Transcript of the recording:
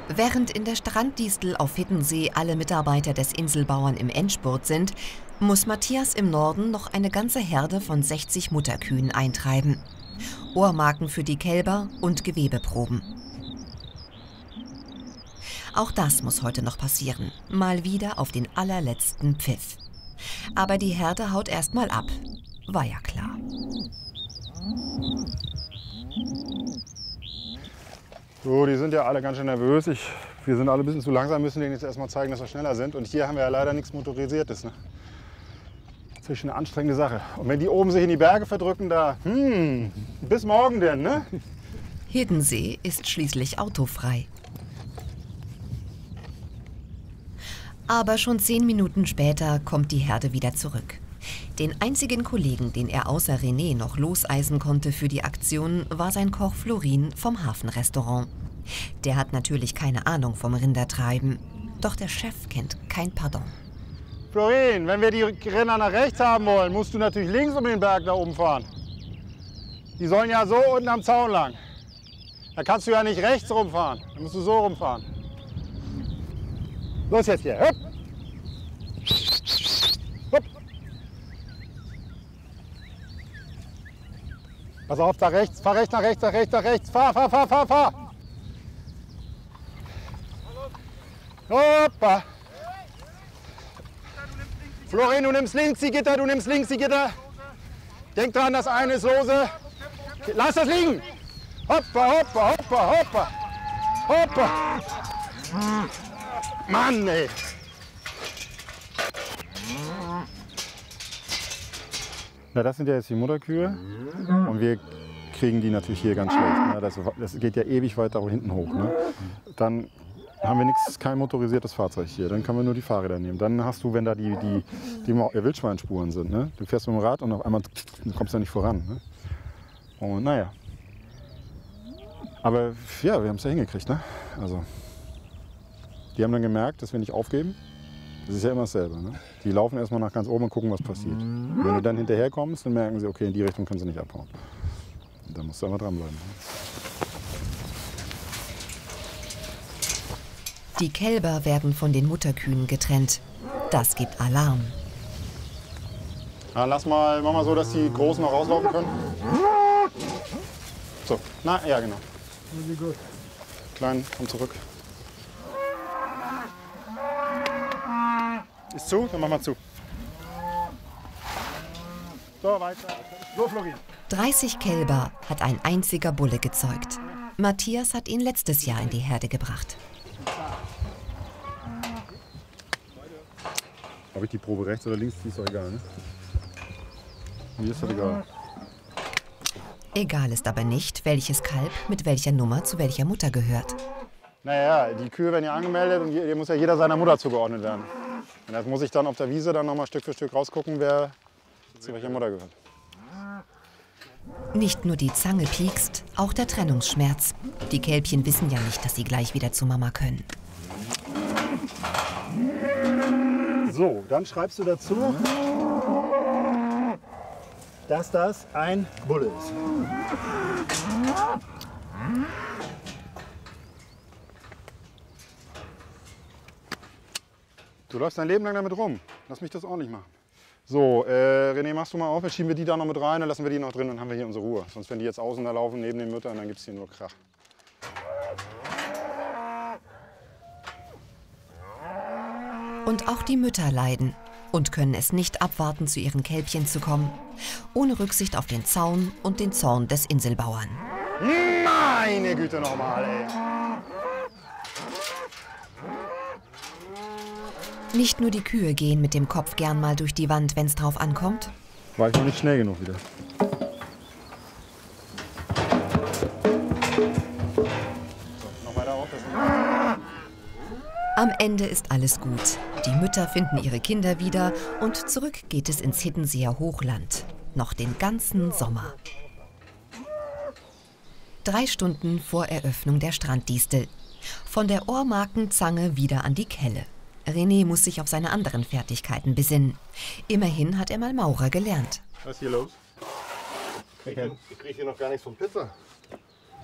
Während in der Stranddistel auf Hiddensee alle Mitarbeiter des Inselbauern im Endspurt sind, muss Matthias im Norden noch eine ganze Herde von 60 Mutterkühen eintreiben. Ohrmarken für die Kälber und Gewebeproben. Auch das muss heute noch passieren. Mal wieder auf den allerletzten Pfiff. Aber die Herde haut erst mal ab. War ja klar. So, die sind ja alle ganz schön nervös. Wir sind alle ein bisschen zu langsam, müssen denen jetzt erstmal zeigen, dass wir schneller sind. Und hier haben wir ja leider nichts Motorisiertes. Ne? Das ist eine anstrengende Sache. Und wenn die oben sich in die Berge verdrücken, da, bis morgen denn, ne? Hiddensee ist schließlich autofrei. Aber schon 10 Minuten später kommt die Herde wieder zurück. Den einzigen Kollegen, den er außer René noch loseisen konnte für die Aktion, war sein Koch Florin vom Hafenrestaurant. Der hat natürlich keine Ahnung vom Rindertreiben. Doch der Chef kennt kein Pardon. Florin, wenn wir die Rinder nach rechts haben wollen, musst du natürlich links um den Berg da oben fahren. Die sollen ja so unten am Zaun lang. Da kannst du ja nicht rechts rumfahren, da musst du so rumfahren. Los jetzt hier, hopp! Hopp! Pass auf, da rechts, fahr rechts, nach rechts, nach rechts, nach rechts, fahr! Hoppa! Florin, du nimmst links die Gitter, Denk dran, das eine ist lose. Lass das liegen! Hoppa! Mann, ey! Na, das sind ja jetzt die Mutterkühe und wir kriegen die natürlich hier ganz schlecht. Ne? Das geht ja ewig weiter hinten hoch. Ne? Dann haben wir kein motorisiertes Fahrzeug hier. Dann können wir nur die Fahrräder nehmen. Dann hast du, wenn da die Wildschweinspuren sind, ne? Du fährst mit dem Rad und auf einmal kommst du nicht voran. Ne? Und naja. Aber ja, wir haben es ja hingekriegt. Ne? Also, die haben dann gemerkt, dass wir nicht aufgeben. Das ist ja immer dasselbe. Ne? Die laufen erstmal nach ganz oben und gucken, was passiert. Und wenn du dann hinterher kommst, dann merken sie, okay, in die Richtung können sie nicht abhauen. Und dann musst du aber dranbleiben. Die Kälber werden von den Mutterkühen getrennt. Das gibt Alarm. Ja, mach mal so, dass die Großen noch rauslaufen können. So, ja genau. Klein, komm zurück. Ist zu? Dann mach mal zu. So, weiter. So, Florin. 30 Kälber hat ein einziger Bulle gezeugt. Matthias hat ihn letztes Jahr in die Herde gebracht. Ob ich die Probe rechts oder links, die ist doch egal, ne? Mir ist das egal. Egal ist aber nicht, welches Kalb mit welcher Nummer zu welcher Mutter gehört. Naja, die Kühe werden ja angemeldet und hier muss ja jeder seiner Mutter zugeordnet werden. Und das muss ich dann auf der Wiese dann noch mal Stück für Stück rausgucken, wer zu welcher Mutter gehört. Nicht nur die Zange piekst, auch der Trennungsschmerz. Die Kälbchen wissen ja nicht, dass sie gleich wieder zu Mama können. So, dann schreibst du dazu, dass das ein Bulle ist. Du läufst dein Leben lang damit rum. Lass mich das auch nicht machen. So, René, machst du mal auf, jetzt schieben wir die da noch mit rein, dann lassen wir die noch drin, dann haben wir hier unsere Ruhe. Sonst, wenn die jetzt außen da laufen, neben den Müttern, dann gibt es hier nur Krach. Und auch die Mütter leiden und können es nicht abwarten, zu ihren Kälbchen zu kommen, ohne Rücksicht auf den Zaun und den Zorn des Inselbauern. Meine Güte nochmal, ey! Nicht nur die Kühe gehen mit dem Kopf gern mal durch die Wand, wenn es drauf ankommt. War ich noch nicht schnell genug wieder. So, noch weiter auf. Am Ende ist alles gut. Die Mütter finden ihre Kinder wieder und zurück geht es ins Hiddenseer Hochland. Noch den ganzen Sommer. 3 Stunden vor Eröffnung der Stranddistel. Von der Ohrmarkenzange wieder an die Kelle. René muss sich auf seine anderen Fertigkeiten besinnen. Immerhin hat er mal Maurer gelernt. Was ist hier los? Ich krieg hier noch gar nichts von Pizza.